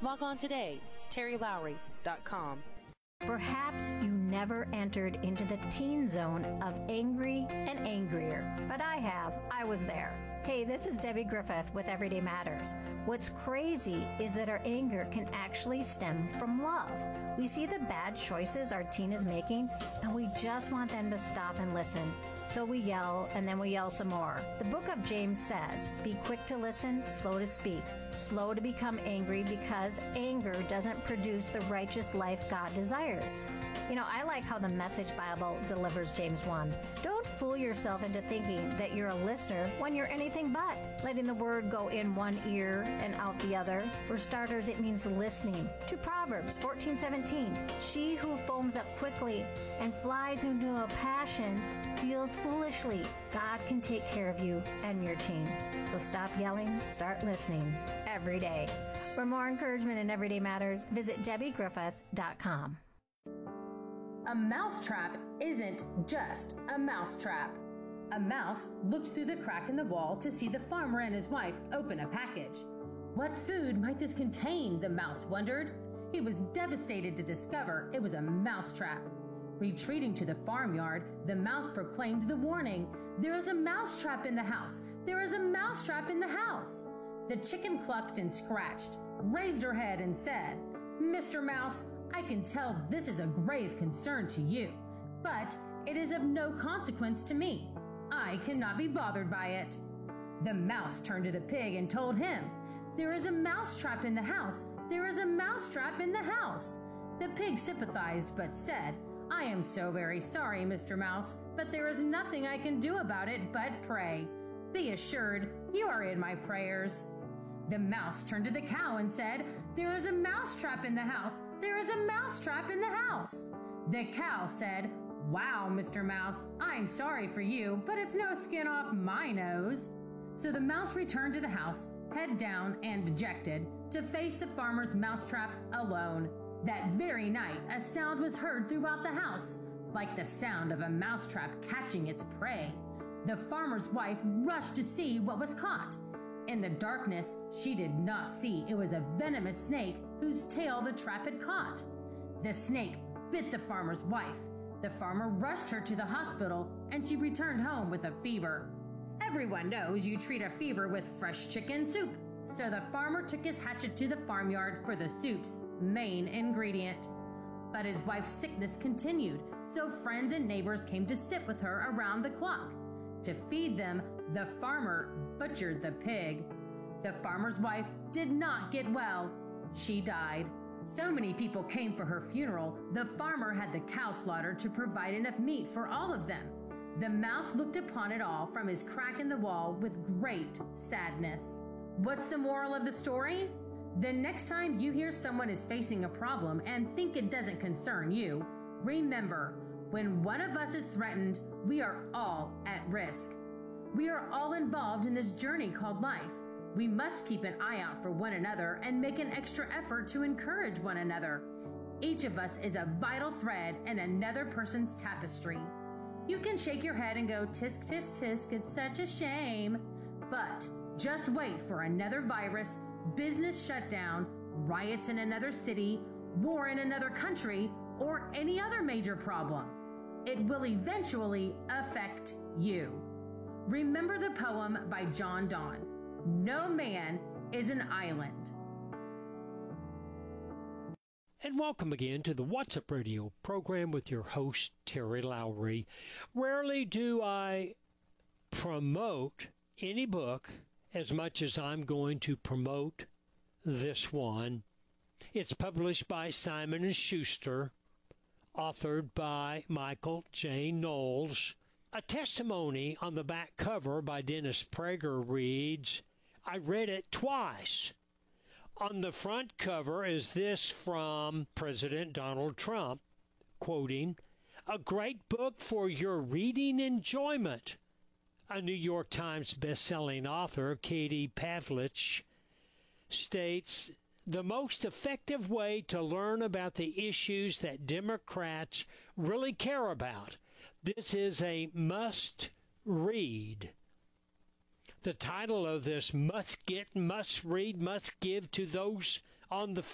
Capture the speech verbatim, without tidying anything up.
Log on today, terry lowry dot com. Perhaps you never entered into the teen zone of angry and angrier, but I have. I was there. Hey, this is Debbie Griffith with Everyday Matters. What's crazy is that our anger can actually stem from love. We see the bad choices our teen is making, and we just want them to stop and listen. So we yell, and then we yell some more. The book of James says, be quick to listen, slow to speak, slow to become angry, because anger doesn't produce the righteous life God desires. You know, I like how the Message Bible delivers James one. Don't fool yourself into thinking that you're a listener when you're anything but, letting the word go in one ear and out the other. For starters, it means listening. To Proverbs fourteen seventeen, she who foams up quickly and flies into a passion deals foolishly. God can take care of you and your teen. So stop yelling, start listening every day. For more encouragement in Everyday Matters, visit debbie griffith dot com. A mousetrap isn't just a mousetrap. A mouse looked through the crack in the wall to see the farmer and his wife open a package. What food might this contain, the mouse wondered. He was devastated to discover it was a mousetrap. Retreating to the farmyard, the mouse proclaimed the warning, "There is a mousetrap in the house! There is a mousetrap in the house!" The chicken clucked and scratched, raised her head and said, "Mister Mouse, I can tell this is a grave concern to you, but it is of no consequence to me. I cannot be bothered by it." The mouse turned to the pig and told him, "There is a mousetrap in the house. There is a mousetrap in the house." The pig sympathized but said, "I am so very sorry, Mister Mouse, but there is nothing I can do about it but pray. Be assured you are in my prayers." The mouse turned to the cow and said, "There is a mousetrap in the house. There is a mousetrap in the house." The cow said, "Wow, Mister Mouse, I'm sorry for you, but it's no skin off my nose." So the mouse returned to the house, head down and dejected, to face the farmer's mousetrap alone. That very night, a sound was heard throughout the house, like the sound of a mousetrap catching its prey. The farmer's wife rushed to see what was caught. In the darkness, she did not see it was a venomous snake whose tail the trap had caught. The snake bit the farmer's wife. The farmer rushed her to the hospital, and she returned home with a fever. Everyone knows you treat a fever with fresh chicken soup, so the farmer took his hatchet to the farmyard for the soup's main ingredient. But his wife's sickness continued, so friends and neighbors came to sit with her around the clock. To feed them, the farmer butchered the pig. The farmer's wife did not get well. She died. So many people came for her funeral, the farmer had the cow slaughtered to provide enough meat for all of them. The mouse looked upon it all from his crack in the wall with great sadness. What's the moral of the story? The next time you hear someone is facing a problem and think it doesn't concern you, remember, when one of us is threatened, we are all at risk. We are all involved in this journey called life. We must keep an eye out for one another and make an extra effort to encourage one another. Each of us is a vital thread in another person's tapestry. You can shake your head and go, tisk, tisk, tisk, it's such a shame. But just wait for another virus, business shutdown, riots in another city, war in another country, or any other major problem. It will eventually affect you. Remember the poem by John Donne, "No man is an island." And welcome again to the What's Up Radio program with your host, Terry Lowry. Rarely do I promote any book as much as I'm going to promote this one. It's published by Simon and Schuster, authored by Michael J. Knowles. A testimony on the back cover by Dennis Prager reads, I read it twice. On the front cover is this from President Donald Trump, quoting, "A great book for your reading enjoyment." A New York Times best-selling author, Katie Pavlich, states, "The most effective way to learn about the issues that Democrats really care about. This is a must-read." The title of this must-get, must-read, must-give to those on the